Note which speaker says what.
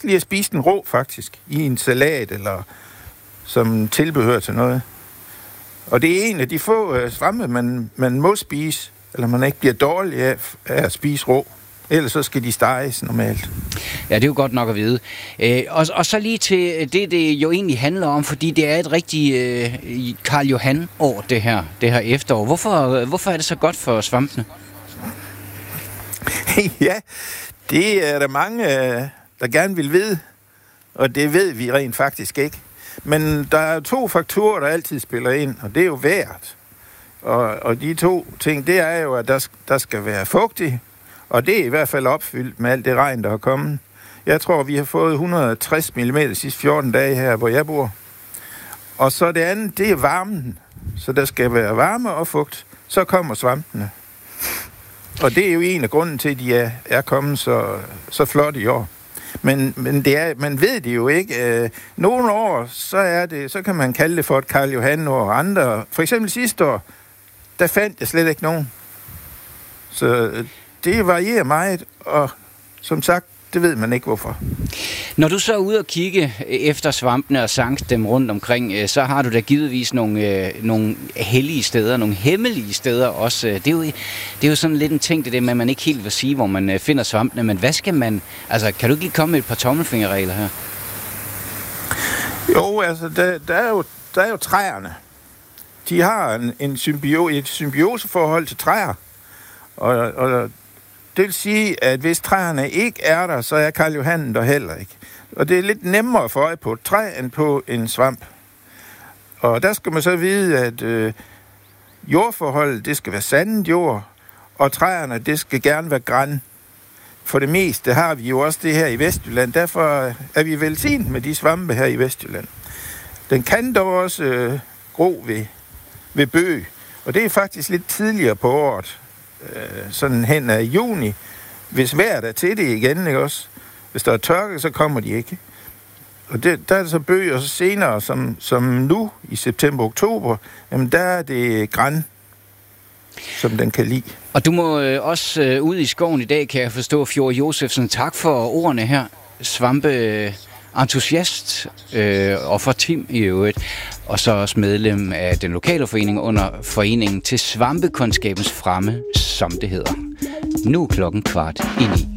Speaker 1: lide at spise den rå, faktisk, i en salat eller som tilbehør til noget. Og det er en af de få svampe, man må spise, eller man ikke bliver dårlig af at spise rå. Ellers så skal de steges normalt.
Speaker 2: Ja, det er jo godt nok at vide. Og så lige til det jo egentlig handler om, fordi det er et rigtig Karl Johan-år, det her efterår. Hvorfor er det så godt for svampene?
Speaker 1: Ja, det er der mange, der gerne vil vide, og det ved vi rent faktisk ikke. Men der er 2 faktorer, der altid spiller ind, og det er jo vejret. Og de 2 ting, det er jo, at der skal være fugtigt, og det er i hvert fald opfyldt med alt det regn, der er kommet. Jeg tror, vi har fået 160 mm de sidste 14 dage her, hvor jeg bor. Og så det andet, det er varmen. Så der skal være varme og fugt. Så kommer svampene. Og det er jo en af grunden til, at de er kommet så flot i år. Men man ved det jo ikke. Nogle år, så kan man kalde det for et Karl Johan-år, og andre. For eksempel sidste år, der fandt jeg slet ikke nogen. Så det varierer meget, og som sagt, det ved man ikke hvorfor.
Speaker 2: Når du så er ude og kigge efter svampene og sanke dem rundt omkring, så har du da givetvis nogle hellige steder, nogle hemmelige steder også. Det er jo sådan lidt en ting, det med, at man ikke helt vil sige, hvor man finder svampene. Men hvad skal man... Altså, kan du ikke lige komme med et par tommelfingerregler her?
Speaker 1: Jo, altså, der er jo træerne. De har et symbioseforhold til træer. Og det vil sige, at hvis træerne ikke er der, så er Karl Johan der heller ikke. Og det er lidt nemmere at få øje på et træ, end på en svamp. Og der skal man så vide, at jordforholdet, det skal være sandet jord, og træerne, det skal gerne være græn. For det meste har vi jo også det her i Vestjylland. Derfor er vi velsignet med de svampe her i Vestjylland. Den kan dog også gro ved bøg, og det er faktisk lidt tidligere på året. Sådan hen af juni, hvis vejret er til det igen, ikke også? Hvis der er tørke, så kommer de ikke. Og der er det så bøger så senere, som nu i september-oktober, jamen der er det græn, som den kan lide.
Speaker 2: Og du må også ud i skoven i dag, kan jeg forstå, Fjord Josefsen. Tak for ordene her. Svampe entusiast og for Tim i øvrigt. Og så også medlem af den lokale forening under Foreningen til Svampekundskabens Fremme, som det hedder. Nu er klokken 8:45.